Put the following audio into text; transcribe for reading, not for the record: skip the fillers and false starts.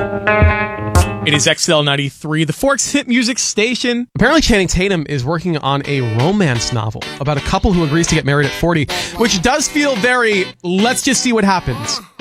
It is XL93, the Forks hit music station. Apparently Channing Tatum is working on a romance novel about a couple who agrees to get married at 40, which does feel very, let's just see what happens.